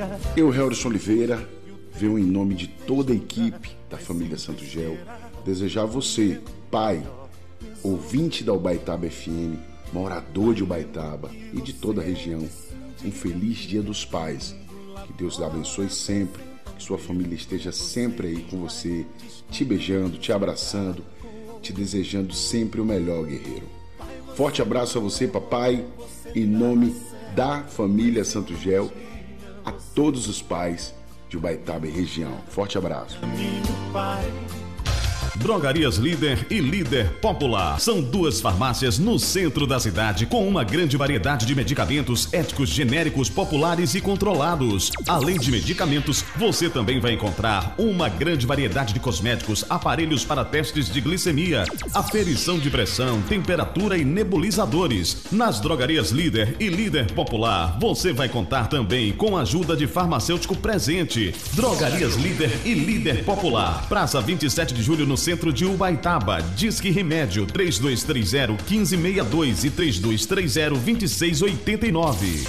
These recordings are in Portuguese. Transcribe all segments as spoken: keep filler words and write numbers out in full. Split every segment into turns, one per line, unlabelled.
Eu, Helderson Oliveira, venho em nome de toda a equipe da família Santo Gel desejar a você, pai, ouvinte da Ubaitaba F M, morador de Ubaitaba e de toda a região, um feliz Dia dos Pais. Que Deus te abençoe sempre, que sua família esteja sempre aí com você, te beijando, te abraçando, te desejando sempre o melhor, guerreiro. Forte abraço a você, papai, em nome da família Santo Gel, a todos os pais de Ubaitaba e região. Forte abraço.
Drogarias Líder e Líder Popular são duas farmácias no centro da cidade com uma grande variedade de medicamentos éticos, genéricos, populares e controlados. Além de medicamentos, você também vai encontrar uma grande variedade de cosméticos, aparelhos para testes de glicemia, aferição de pressão, temperatura e nebulizadores. Nas Drogarias Líder e Líder Popular, você vai contar também com a ajuda de farmacêutico presente. Drogarias Líder e Líder Popular, Praça vinte e sete de julho, no centro de Ubaitaba. Disque Remédio três dois três zero, um cinco seis dois e três dois três zero, dois seis oito nove.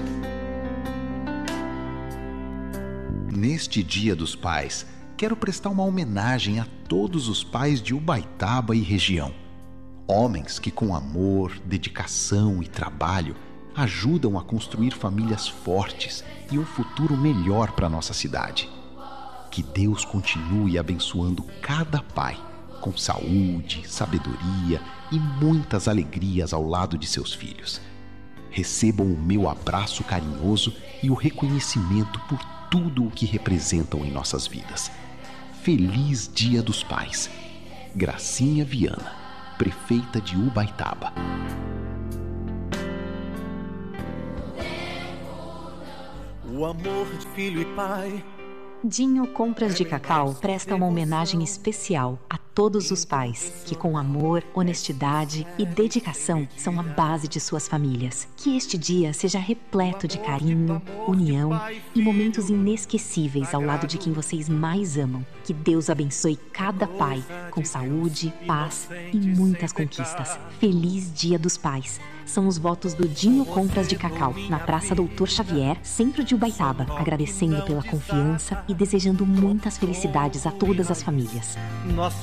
Neste Dia dos Pais, quero prestar uma homenagem a todos os pais de Ubaitaba e região. Homens que com amor, dedicação e trabalho ajudam a construir famílias fortes e um futuro melhor para nossa cidade. Que Deus continue abençoando cada pai com saúde, sabedoria e muitas alegrias ao lado de seus filhos. Recebam o meu abraço carinhoso e o reconhecimento por tudo o que representam em nossas vidas. Feliz Dia dos Pais. Gracinha Viana, prefeita de Ubaitaba.
O amor de filho e pai.
Dinho Compras de Cacau presta uma homenagem especial a todos os pais que com amor, honestidade e dedicação são a base de suas famílias. Que este dia seja repleto de carinho, união e momentos inesquecíveis ao lado de quem vocês mais amam. Que Deus abençoe cada pai com saúde, paz e muitas conquistas. Feliz Dia dos Pais. São os votos do Dinho Compras de Cacau, na Praça Doutor Xavier, centro de Ubaitaba, agradecendo pela confiança e desejando muitas felicidades a todas as famílias.
Nosso